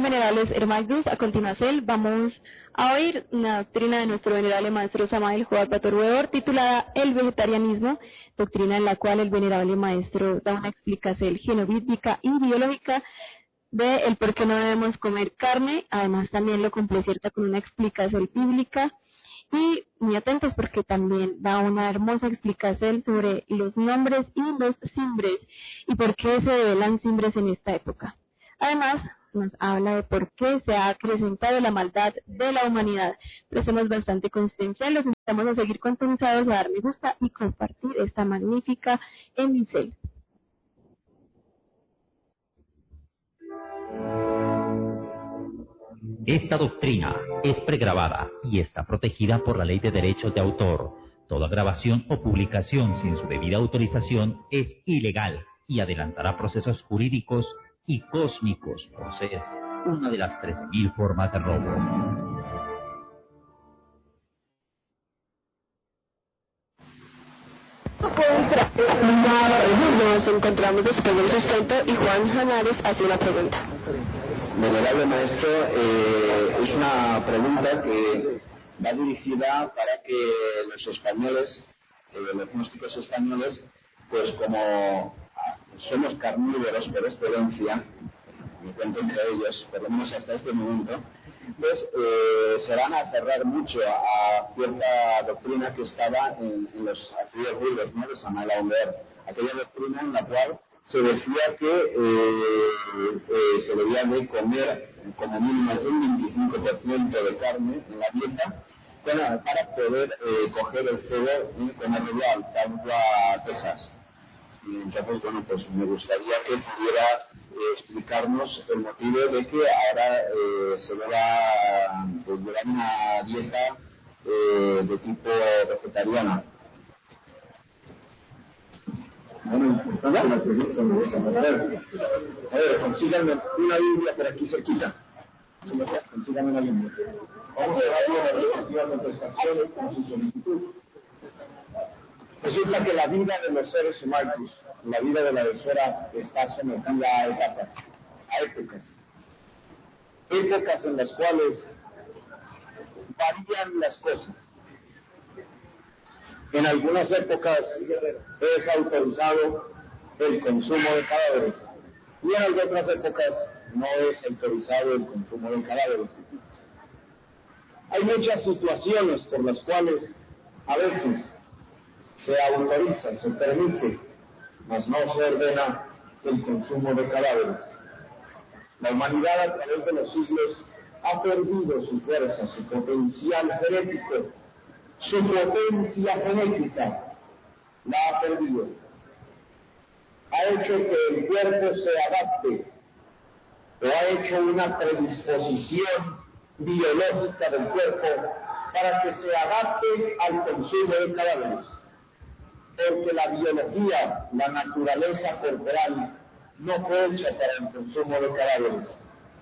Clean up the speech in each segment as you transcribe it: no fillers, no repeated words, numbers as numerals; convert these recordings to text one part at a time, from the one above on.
venerables hermanos, a continuación vamos a oír una doctrina de nuestro venerable maestro Samael Joab Bator titulada El vegetarianismo, doctrina en la cual el venerable maestro da una explicación genobíblica y biológica de el por qué no debemos comer carne. Además también lo complementa con una explicación bíblica. Y muy atentos porque también da una hermosa explicación sobre los nombres y los cimbres y por qué se develan cimbres en esta época. Además, nos habla de por qué se ha acrecentado la maldad de la humanidad. Prestemos bastante consistencia, los invitamos a seguir contenizados, a dar me gusta y compartir esta magnífica emisión. Esta doctrina es pregrabada y está protegida por la Ley de Derechos de Autor. Toda grabación o publicación sin su debida autorización es ilegal y adelantará procesos jurídicos y cósmicos por ser una de las 13.000 formas de robo. Nos encontramos después del sustento y Juan Janares hace una pregunta. Venerable maestro, es una pregunta que va dirigida para que los españoles, los gnósticos españoles, pues como somos carnívoros por excelencia, me cuento entre ellos, por lo menos hasta este momento, pues se van a aferrar mucho a cierta doctrina que estaba en los antiguos libros, ¿no?, de Samael Aumber, aquella doctrina en la cual se decía que se debía de comer como mínimo un 25% de carne en la dieta, bueno, para poder coger el cebo y comerlo al Altamira, Texas. Y entonces, bueno, pues me gustaría que pudiera explicarnos el motivo de que ahora se deba pues, llevar una dieta de tipo vegetariana. Bueno, importante la pregunta, me gusta hacer. A ver, consíganme una Biblia por aquí cerquita. Consíganme una Biblia. Vamos a darle una respectiva contestación con su solicitud. Resulta que la vida de los seres humanos, la vida de la esfera, está sometida a etapas, a épocas. Épocas en las cuales varían las cosas. En algunas épocas es autorizado el consumo de cadáveres y en otras épocas no es autorizado el consumo de cadáveres. Hay muchas situaciones por las cuales a veces se autoriza, se permite, mas no se ordena el consumo de cadáveres. La humanidad a través de los siglos ha perdido su fuerza, su potencial genético. Su potencia genética la ha perdido. Ha hecho que el cuerpo se adapte, o ha hecho una predisposición biológica del cuerpo para que se adapte al consumo de cadáveres. Porque la biología, la naturaleza corporal, no fue hecha para el consumo de cadáveres.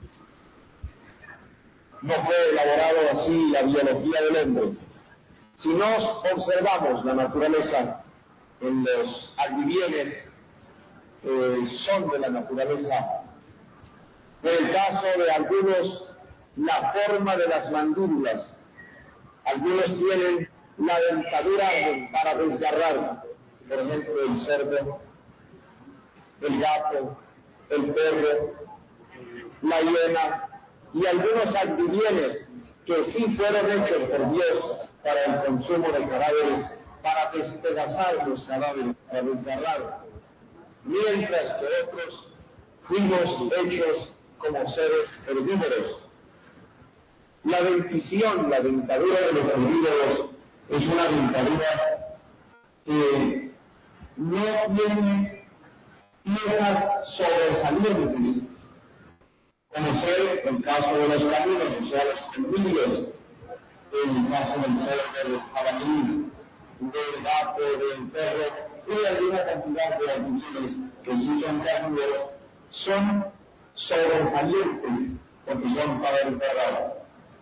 No fue elaborado así la biología del hombre. Si nos observamos la naturaleza en los adivienes, son de la naturaleza. En el caso de algunos, la forma de las mandíbulas. Algunos tienen la dentadura para desgarrar, por ejemplo, el cerdo, el gato, el perro, la hiena, y algunos adivienes que sí fueron hechos por Dios para el consumo de cadáveres, para despedazar los cadáveres, para desgarrar, mientras que otros fuimos hechos como seres herbívoros. La dentición, la dentadura de los herbívoros, es una dentadura que no tiene piezas sobresalientes, como ser el caso de los caninos, o sea, los colmillos, en el caso del cerdo, del jabalí, del gato, del perro, y alguna cantidad de animales que sí son carnívoros, son sobresalientes, porque son para desgarrar.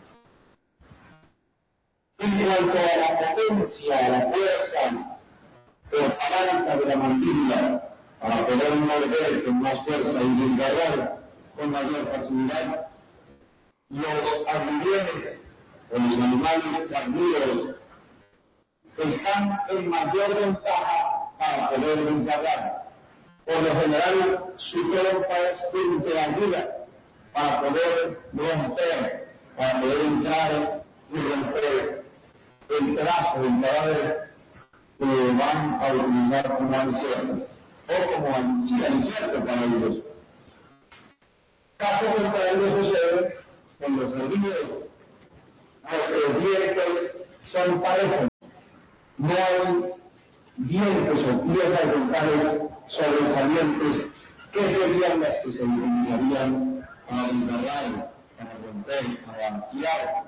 En cuanto a la potencia, a la fuerza paránica de la mandíbula, para poder morder con más fuerza y desgarrar con mayor facilidad, los anfitriones o los animales carnívoros están en mayor ventaja para poder desgarrar. Por lo general, su trompa es interactiva para poder romper, para poder entrar y romper el trazo del cadáver que van a utilizar como alicierto o como alicierto para ellos. Caso contrario sucede con los herbívoros. Nuestros dientes son parejos. No hay dientes o piezas dentales sobresalientes que serían las que se utilizarían para desgarrar, para romper, para ampliar.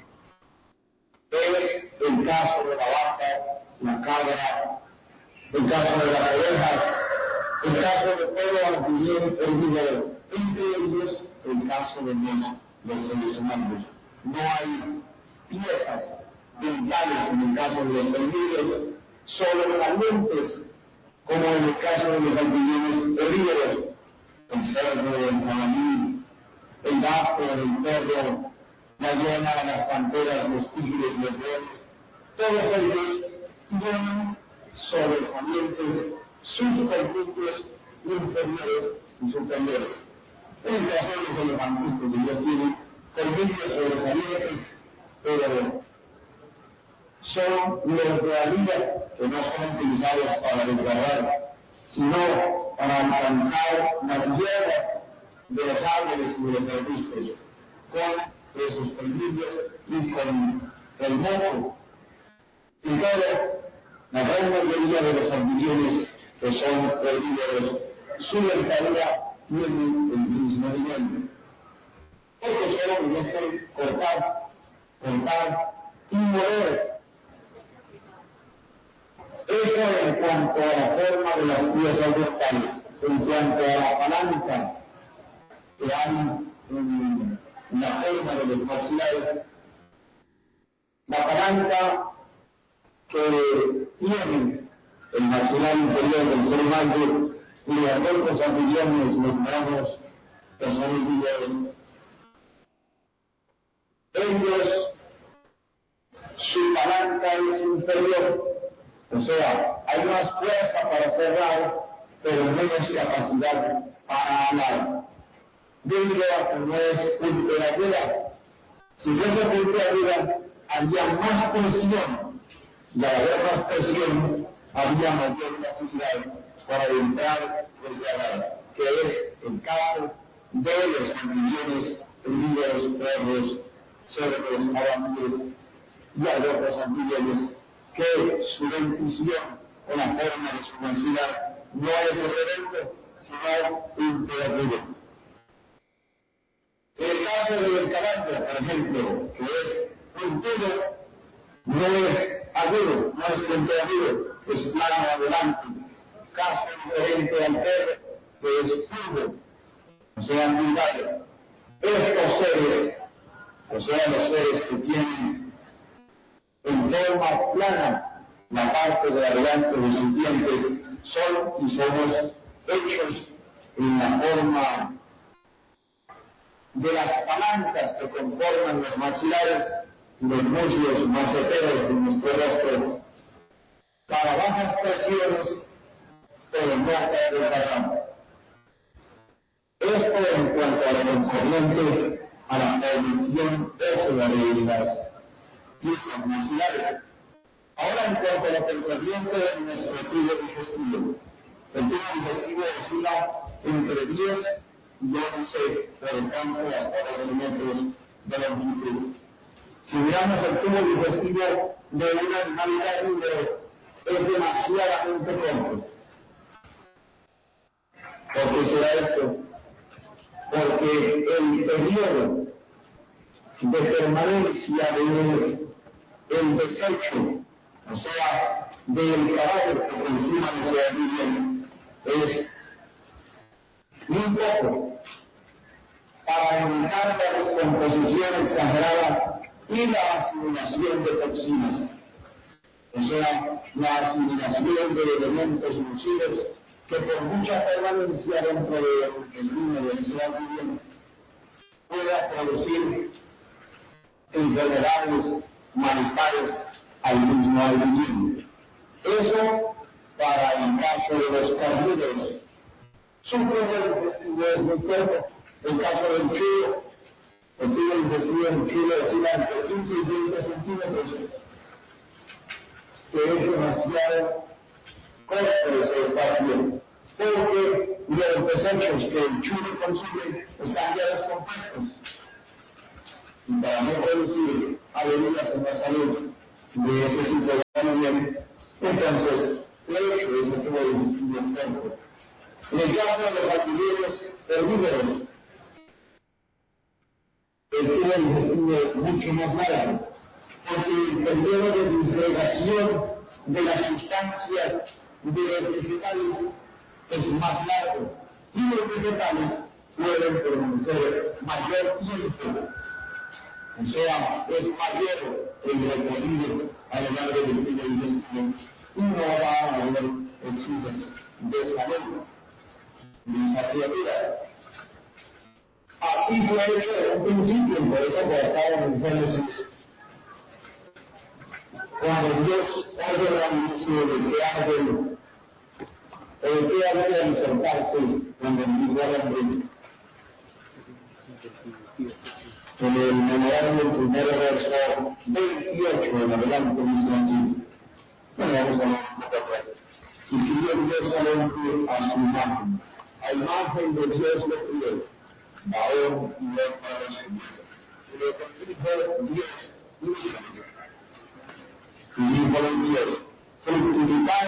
Es el caso de la vaca, la cabra, el caso de las ovejas, el caso de todo anfitrión herbívoro, entre ellos el caso de los seres humanos. No hay piezas dentales en el caso de los herbívoros, sobresalientes como en el caso de los anfitriones herbívoros, el cerdo, el jabalí, el gato, el perro, la hiena, las panteras, los tigres, los leones, todos ellos tienen sobresalientes subconjuntos inferiores y superiores. En el caso de los elefantistas, ellos tienen colmillos sobresalientes, pero son los de la vida que no son utilizados para desgarrar, sino para alcanzar las hierbas de los árboles y de los arbustos, con esos colmillos y con el moco. Y todo, la gran mayoría de los anfitriones que son herbívoros, su dentadura tiene el mismo nivel. Porque solo es cortar y moler. Eso en cuanto a la forma de las piezas dentales, en cuanto a la palanca que hay en la forma de los maxilares, la palanca que tiene el maxilar inferior del ser humano y de otros anfitriones, los humanos, que son individuos, ellos, su palanca es inferior. O sea, hay más fuerza para cerrar, pero menos capacidad para hablar. Debido a que no es puntiaguda. Si fuese puntiaguda, había más presión, y al haber más presión, había mayor facilidad para entrar desde abajo, que es el caso de los anfitriones, herbívoros, perros, cerdos, jabalíes y hay otros anfitriones que su dentición o la forma de su maxilar no es redondo, sino puntiagudo. En el caso del caballo, por ejemplo, que es puntudo, no es agudo, no es puntiagudo, es plano adelante. Caso diferente al perro, que es curvo, o sea, muy largo. Estos seres, o sea, los seres que tienen en forma plana la parte de adelante de sus dientes, son y somos hechos en la forma de las palancas que conforman los maxilares y los muslos maceteros de nuestro rostro, para bajas presiones, pero no para desgarrando. Esto en cuanto a lo concerniente a la formación ósea de las piezas maxilares. Ahora en cuanto a lo concerniente de nuestro tubo digestivo. El tubo digestivo oscila entre 10 y 11, por ejemplo, hasta 12 metros de longitud. Si miramos el tubo digestivo de un animal carnívoro, es demasiadamente corto. ¿Por qué será esto? Porque el periodo de permanencia del desecho, o sea, del cadáver que consuma ese animal, es muy poco para evitar la descomposición exagerada y la asimilación de toxinas, o sea, la asimilación de elementos nocivos que por mucha permanencia dentro del intestino de ese animal pueda producir enfermedades, malestares al mismo individuo. Eso para el caso de los carnívoros. Sufren del cuerpo, el caso del frío, el frío del intestino en Chile oscila entre 15 y 20 centímetros, que es demasiado corto ese espacio, porque los desechos que el chulo consume están ya descompuestos. Y para no producir averías en la salud de ese tipo de alimento, entonces le echo ese tipo de cuerpo. En el caso de los alquileres herbívoros, el tubo del intestino es mucho más largo, porque el periodo de disgregación de las sustancias de los vegetales es más largo, y los vegetales pueden permanecer mayor tiempo. O sea, es mayor el recorrido a lo largo del tubo del intestino y no va a haber exigencias de salud de esa criatura. Así fue hecho en un principio, por eso cortaron en Génesis. Cuando Dios ordena al inicio de qué árbol insertarse cuando el hombre. En el memorando del primer verso 28 en adelante dice así. Bueno, vamos a ver un poco atrás. Y crió Dios al hombre a su imagen. A imagen de Dios lo crió. Varón y hembra los crió. Y lo bendijo Dios y hijos. Y dijo Dios, fructificar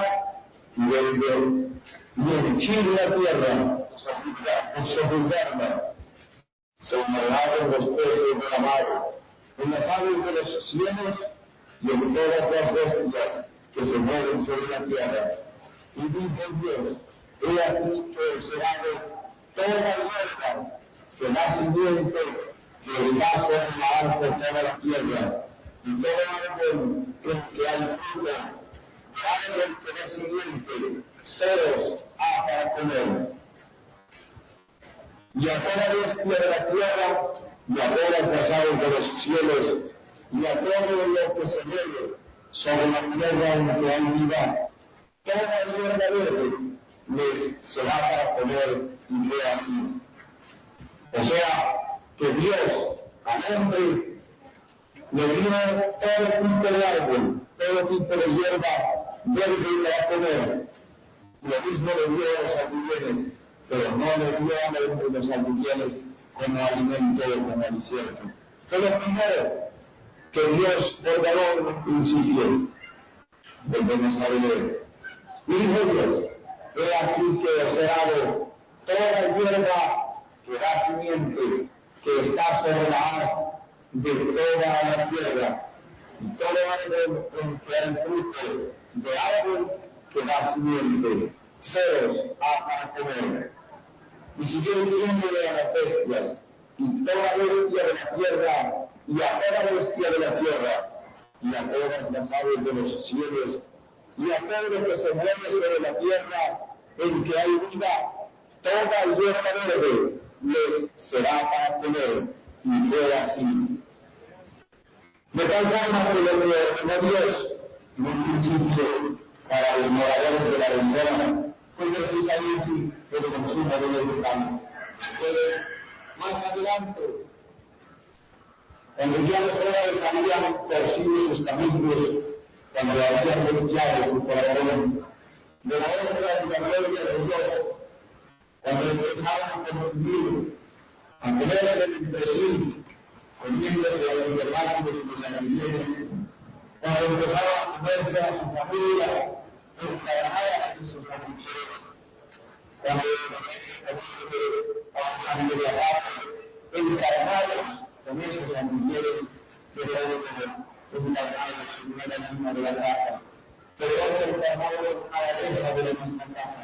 y henchir la tierra, sojuzgarla, señalaron los peces de la mar, en las aves de los cielos y en todas las bestias que se mueven sobre la tierra. Y dijo Dios, he aquí que será toda hierba que da simiente, que está sobre la haz de toda la tierra, y todo árbol que hay fruta, árbol que da simiente, ceros para comer. Y a toda bestia de la tierra, y a todas las aves de los cielos, y a todo lo que se mueve sobre la tierra en que hay vida, toda hierba verde les será para comer, y fue así. O sea, que Dios al hombre le dio todo tipo de árbol, todo tipo de hierba verde para comer. Lo mismo le dio a los albillenes, pero no le dio al hombre los albillenes como alimento o como alimento. Fue lo primero que Dios ordenó en un principio. Volvemos a leer. Y dijo Dios, he aquí que os he dado toda hierba que da simiente, que está sobre la haz de toda la tierra, y todo árbol en que hay fruto, de árbol que da simiente, ceros para comer. Y siguió diciéndole a las bestias, y toda bestia de la tierra, y a toda bestia de la tierra, y a todas las aves de los cielos, y a todo lo que se mueve sobre la tierra en que hay vida, toda hierba verde les será para comer, y fue así. De tal forma que lo que ordenó Dios en un principio para los moradores de la región fue precisamente el consumo de los vegetales. Pero más adelante, cuando ya los hombres habían torcido sus caminos, cuando habían mezclado su corazón, de la obra de la gloria de Dios, cuando empezaron a consumir, a comerse entre sí, comiéndose a los hermanos y los animales, cuando empezaron a comerse a su familia, encarnadas en sus familiares, cuando a sus familias encarnados con esos familiares que fueron encarnados en una misma de la casa, pero encarnados a la derecha de la misma casa.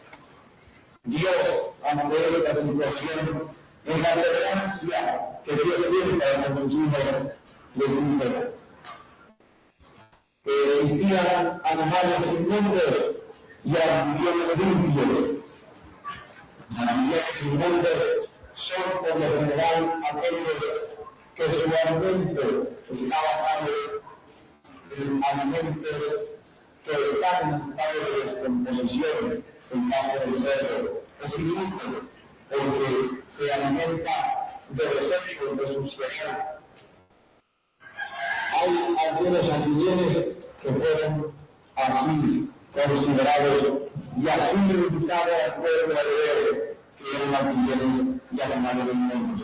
Dios, ante esta situación, en la tolerancia que Dios tiene para el consumo de mundo, que existían animales inmundos y animales limpios. Animales inmundos son por lo general aquellos que su alimento está basado en alimentos que están en estado de descomposición, en caso del cerdo. Es inútil, porque se alimenta de desechos de suciedad. Hay algunos antigenes que fueron así considerados y así invitado al pueblo a ver que eran antigenes y animales inmundos.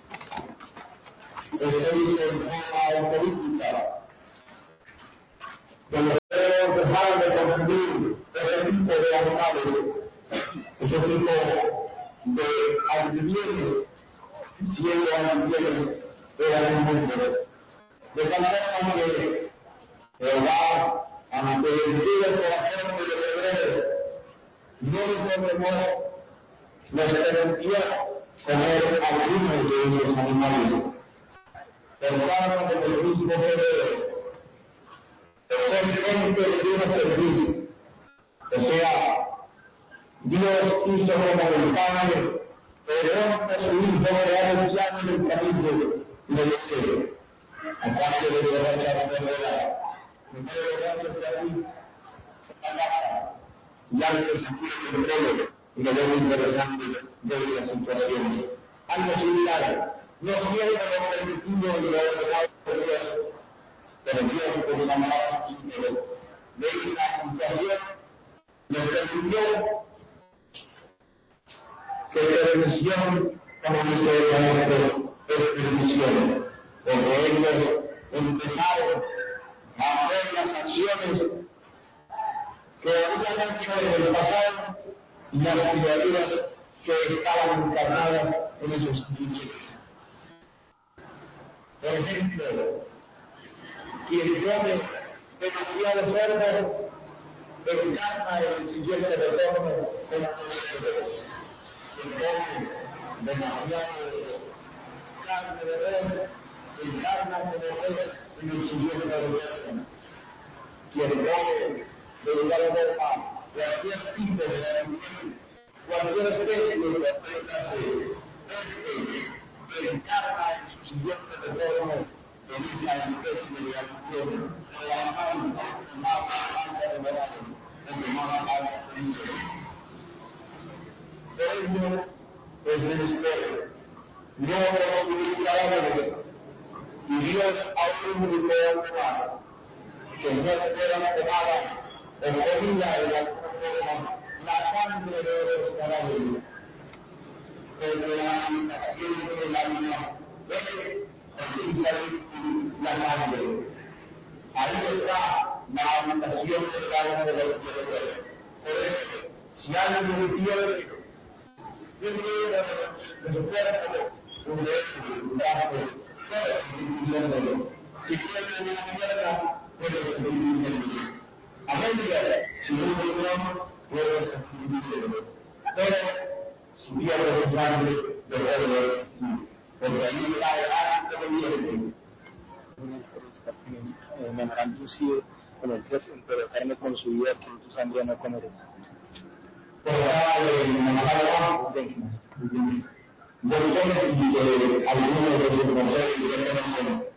Estoy en forma política. Cuando dejaron de consumir ese tipo de animales, ese tipo de antigenes, siendo antigenes, eran inmundos. De tal forma que Jehová, ante el duro corazón de los hebreos, no les permitió comer algunos de esos animales. Pensaron que los mismos hebreos son gente de una servicio. O sea, Dios hizo como el Padre, pero que su Hijo sea anunciado en el camino del deseo. Aparte de derrochar su verdad, primero levantarse aquí, a la casa, y antes aquí en el pueblo, y lo veo interesante de esa situación. Algo similar, no siempre lo permitido y lo ordenado por Dios, pero Dios por su amor de esa situación nos permitió que televisión, como dice el maestro, es televisión, porque ellos empezaron a hacer las acciones que habían hecho en el pasado y las criaturas que estaban encarnadas en esos niños. Por ejemplo, quien come demasiado cerdo encarna el siguiente retorno en la nosotros. Quien come demasiado carne de res encarna como res en el siguiente retorno. Quien come de lugar de ropa, cualquier tipo de alimento, cualquier especie de clase encarna en su siguiente retorno en esa especie de alimento, o la más alta de moral, o de más alta de interés. Por ello, es menester no consumir cadáveres, y Dios aún único ordenado que no fueran tomada o comida de alguna forma la sangre de los cadáveres, porque la alimentación del alma es así salir la sangre. Ahí está la alimentación del alma de los piedras. Por eso, si alguien pierde de su cuerpo, un dedo, un brazo, puede seguir viviéndolo. Si pierde una pierna, puede seguir viviéndolo. A media, si un pulmón, puede seguir viviéndolo. Pero, si pierde su sangre, debe de existir. Porque ahí está el acto viviente. Memorando sí, con el pero carne con su vida, que su sangre no comeré. Por la de algunos de los consejos que conocen